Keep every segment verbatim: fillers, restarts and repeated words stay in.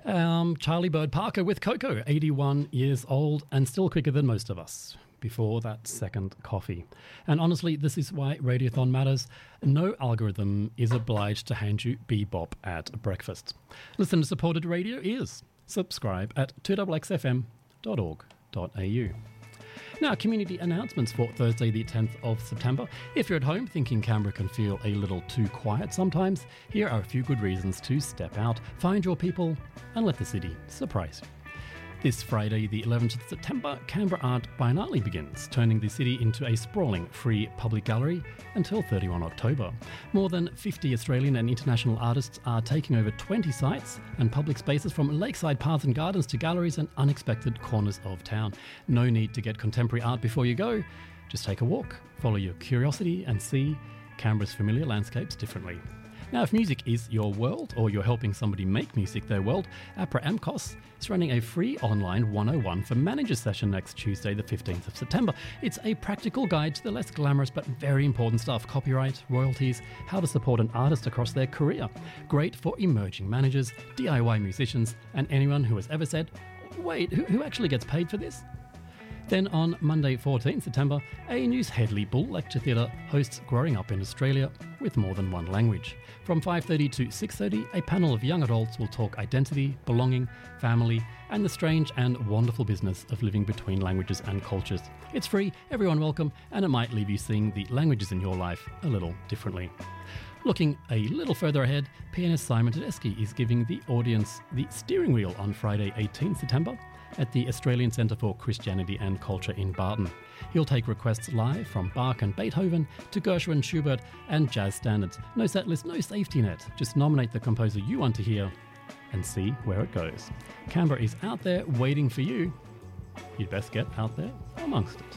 Um, Charlie Bird Parker with Coco, eighty-one years old and still quicker than most of us before that second coffee. And honestly, this is why Radiothon matters. No algorithm is obliged to hand you bebop at breakfast. Listen to supported radio ears. Subscribe at two x x f m dot org dot a u. Now, community announcements for Thursday the tenth of September. If you're at home thinking Canberra can feel a little too quiet sometimes, here are a few good reasons to step out, find your people, and let the city surprise you. This Friday, the eleventh of September, Canberra Art Biennale begins, turning the city into a sprawling free public gallery until thirty-first of October. More than fifty Australian and international artists are taking over twenty sites and public spaces from lakeside paths and gardens to galleries and unexpected corners of town. No need to get contemporary art before you go. Just take a walk, follow your curiosity and see Canberra's familiar landscapes differently. Now, if music is your world, or you're helping somebody make music their world, APRA AMCOS is running a free online one oh one for managers session next Tuesday, the fifteenth of September. It's a practical guide to the less glamorous but very important stuff: copyright, royalties, how to support an artist across their career. Great for emerging managers, D I Y musicians, and anyone who has ever said, wait, who, who actually gets paid for this? Then on Monday, fourteenth September, a News Headley Bull Lecture Theatre hosts Growing Up in Australia with More Than One Language. From five thirty to six thirty, a panel of young adults will talk identity, belonging, family, and the strange and wonderful business of living between languages and cultures. It's free, everyone welcome, and it might leave you seeing the languages in your life a little differently. Looking a little further ahead, pianist Simon Tedeschi is giving the audience the steering wheel on Friday, eighteenth September, at the Australian Centre for Christianity and Culture in Barton. He'll take requests live from Bach and Beethoven to Gershwin, Schubert and jazz standards. No set list, no safety net. Just nominate the composer you want to hear and see where it goes. Canberra is out there waiting for you. You'd best get out there amongst it.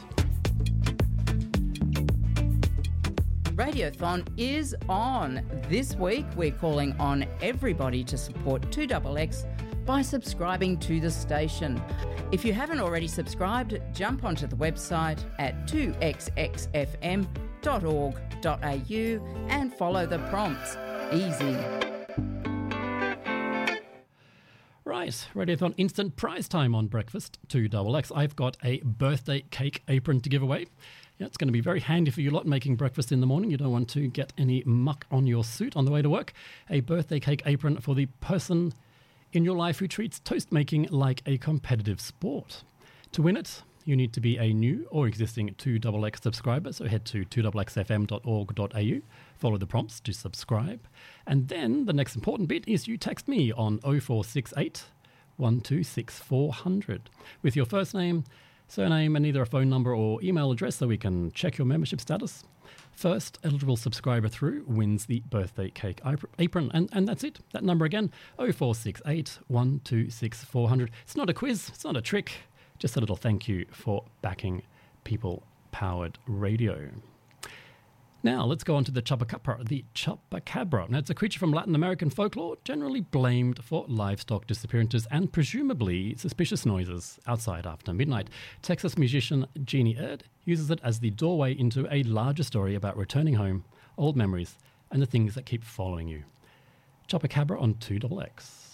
Radiothon is on. This week we're calling on everybody to support two X X by subscribing to the station. If you haven't already subscribed, jump onto the website at two x x f m dot org dot a u and follow the prompts. Easy. Right, Radiothon instant prize time on breakfast, two X X. I've got a birthday cake apron to give away. Yeah, it's going to be very handy for you lot making breakfast in the morning. You don't want to get any muck on your suit on the way to work. A birthday cake apron for the person in your life who treats toast making like a competitive sport. To win it, you need to be a new or existing two X X subscriber, so head to two x x f m dot org dot a u, follow the prompts to subscribe, and then the next important bit is you text me on oh four six eight, one two six, four hundred with your first name, surname, and either a phone number or email address so we can check your membership status. First eligible subscriber through wins the birthday cake apron, and, and that's it. That number again, oh four six eight, one two six, four hundred. It's not a quiz, it's not a trick, just a little thank you for backing people-powered radio. Now, let's go on to the Chupacabra. The Chupacabra. Now, it's a creature from Latin American folklore, generally blamed for livestock disappearances and presumably suspicious noises outside after midnight. Texas musician Jeannie Erd uses it as the doorway into a larger story about returning home, old memories, and the things that keep following you. Chupacabra on two X X.